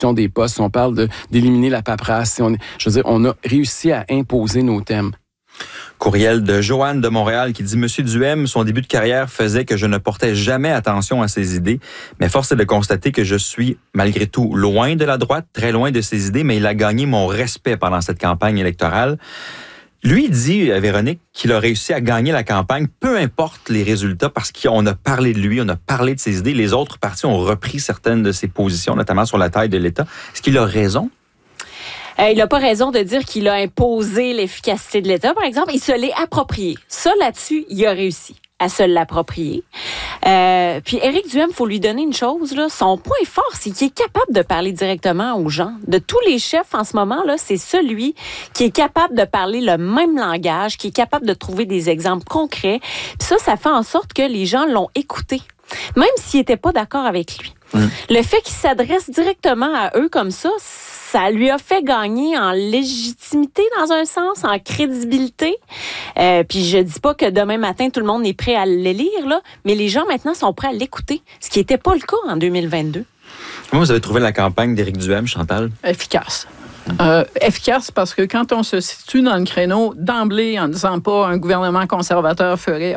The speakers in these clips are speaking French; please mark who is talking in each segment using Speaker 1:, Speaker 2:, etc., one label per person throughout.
Speaker 1: des postes, on parle d'éliminer la paperasse. Je veux dire, on a réussi à imposer nos thèmes.
Speaker 2: Courriel de Joanne de Montréal qui dit « Monsieur Duhem, son début de carrière faisait que je ne portais jamais attention à ses idées, mais force est de constater que je suis malgré tout loin de la droite, très loin de ses idées, mais il a gagné mon respect pendant cette campagne électorale. » Lui dit, Véronique, qu'il a réussi à gagner la campagne, peu importe les résultats, parce qu'on a parlé de lui, on a parlé de ses idées. Les autres partis ont repris certaines de ses positions, notamment sur la taille de l'État. Est-ce qu'il a raison?
Speaker 3: Il n'a pas raison de dire qu'il a imposé l'efficacité de l'État, par exemple. Il se l'est approprié. Ça, là-dessus, il a réussi à se l'approprier. Puis Éric Duhem, il faut lui donner une chose, là, son point fort, c'est qu'il est capable de parler directement aux gens. De tous les chefs en ce moment, là, c'est celui qui est capable de parler le même langage, qui est capable de trouver des exemples concrets. Puis ça fait en sorte que les gens l'ont écouté, même s'ils n'étaient pas d'accord avec lui. Le fait qu'il s'adresse directement à eux comme ça lui a fait gagner en légitimité dans un sens, en crédibilité. Puis je dis pas que demain matin, tout le monde est prêt à le lire, là, mais les gens maintenant sont prêts à l'écouter, ce qui n'était pas le cas en 2022.
Speaker 2: Comment vous avez trouvé la campagne d'Éric Duhem, Chantal?
Speaker 4: Efficace. Efficace parce que quand on se situe dans le créneau d'emblée en disant pas un gouvernement conservateur ferait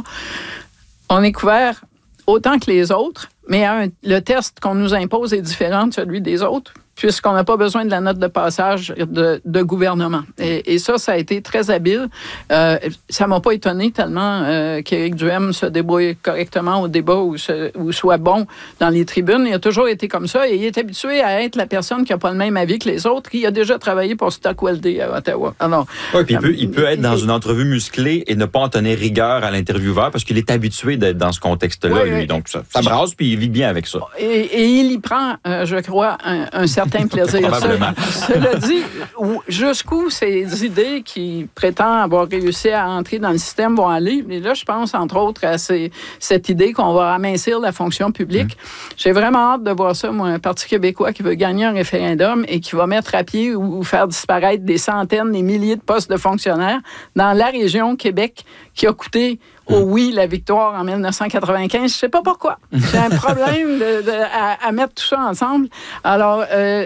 Speaker 4: on est couvert autant que les autres, mais le test qu'on nous impose est différent de celui des autres, puisqu'on n'a pas besoin de la note de passage de gouvernement. Et ça a été très habile. Ça m'a pas étonné tellement qu'Éric Duhem se débrouille correctement au débat ou soit bon dans les tribunes. Il a toujours été comme ça et il est habitué à être la personne qui n'a pas le même avis que les autres, qui a déjà travaillé pour Stockwell à Ottawa. Alors,
Speaker 2: puis il peut être dans une entrevue musclée et ne pas en tenir rigueur à l'intervieweur parce qu'il est habitué d'être dans ce contexte-là, lui. Donc, ça brasse puis il vit bien avec ça.
Speaker 4: Et il y prend, je crois, un certain plaisir. Cela dit, jusqu'où ces idées qui prétendent avoir réussi à entrer dans le système vont aller. Et là, je pense, entre autres, à cette idée qu'on va amincir la fonction publique. J'ai vraiment hâte de voir ça, moi, un Parti québécois qui veut gagner un référendum et qui va mettre à pied ou faire disparaître des centaines, des milliers de postes de fonctionnaires dans la région Québec qui a coûté oui, la victoire en 1995. Je ne sais pas pourquoi. J'ai un problème à mettre tout ça ensemble. Alors,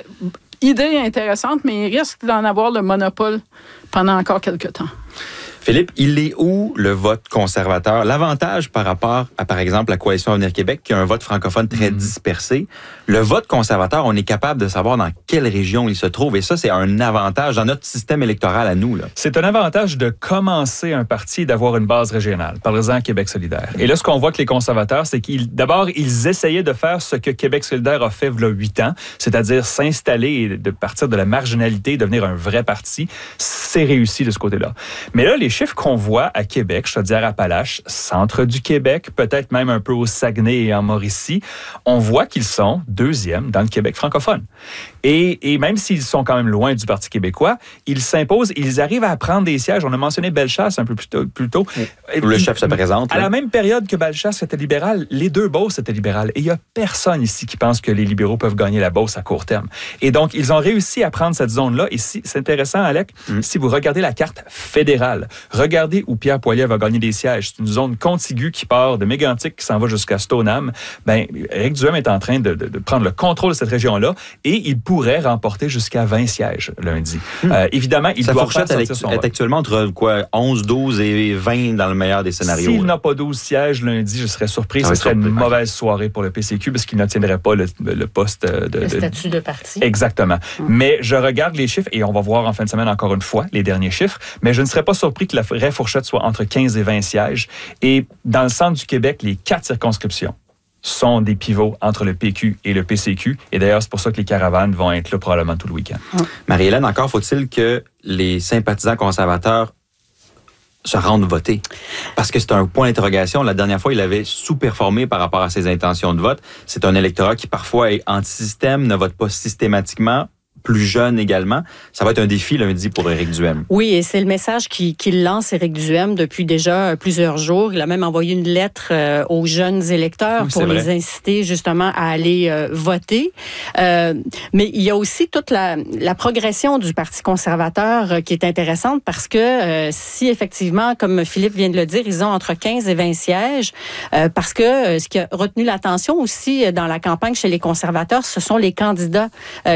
Speaker 4: idée intéressante, mais il risque d'en avoir le monopole pendant encore quelques temps.
Speaker 2: Philippe, il est où le vote conservateur? L'avantage par rapport à, par exemple, la Coalition Avenir Québec, qui a un vote francophone très dispersé, le vote conservateur, on est capable de savoir dans quelle région il se trouve. Et ça, c'est un avantage dans notre système électoral à nous. Là.
Speaker 5: C'est un avantage de commencer un parti et d'avoir une base régionale. Parlez-en à Québec solidaire. Et là, ce qu'on voit que les conservateurs, c'est d'abord, ils essayaient de faire ce que Québec solidaire a fait il y a 8 ans, c'est-à-dire s'installer et de partir de la marginalité, devenir un vrai parti. C'est réussi de ce côté-là. Mais là, les chiffres qu'on voit à Québec, Chaudière-Appalaches, centre du Québec, peut-être même un peu au Saguenay et en Mauricie, on voit qu'ils sont deuxièmes dans le Québec francophone. Et même s'ils sont quand même loin du Parti québécois, ils s'imposent, ils arrivent à prendre des sièges. On a mentionné Bellechasse un peu plus tôt.
Speaker 2: Le chef se présente.
Speaker 5: À la même période que Bellechasse était libéral, les deux Beauce étaient libérales. Et il n'y a personne ici qui pense que les libéraux peuvent gagner la Beauce à court terme. Et donc, ils ont réussi à prendre cette zone-là. Et c'est intéressant, Alec, si vous regardez la carte fédérale, regardez où Pierre Poilievre va gagner des sièges. C'est une zone contiguë qui part de Mégantic, qui s'en va jusqu'à Stoneham. Éric Duhem est en train de prendre le contrôle de cette région-là et il pourrait remporter jusqu'à 20 sièges lundi. Évidemment, il doit faire sortir son vote.
Speaker 2: Est actuellement entre 11, 12 et 20 dans le meilleur des scénarios.
Speaker 5: S'il n'a pas 12 sièges lundi, je serais surpris. Ce serait une mauvaise soirée pour le PCQ parce qu'il n'obtiendrait pas le poste
Speaker 6: le statut de parti.
Speaker 5: Exactement. Mais je regarde les chiffres et on va voir en fin de semaine encore une fois les derniers chiffres. Mais je ne serais pas surpris que la vraie fourchette soit entre 15 et 20 sièges. Et dans le centre du Québec, les 4 circonscriptions sont des pivots entre le PQ et le PCQ. Et d'ailleurs, c'est pour ça que les caravanes vont être là probablement tout le week-end.
Speaker 2: Marie-Hélène, encore faut-il que les sympathisants conservateurs se rendent voter? Parce que c'est un point d'interrogation. La dernière fois, il avait sous-performé par rapport à ses intentions de vote. C'est un électorat qui parfois est anti-système, ne vote pas systématiquement, plus jeune également. Ça va être un défi lundi pour Éric Duhem.
Speaker 6: Oui, et c'est le message qu'il lance, Éric Duhem, depuis déjà plusieurs jours. Il a même envoyé une lettre aux jeunes électeurs pour les inciter justement à aller voter. Mais il y a aussi toute la progression du Parti conservateur qui est intéressante parce que si effectivement, comme Philippe vient de le dire, ils ont entre 15 et 20 sièges, parce que ce qui a retenu l'attention aussi dans la campagne chez les conservateurs, ce sont les candidats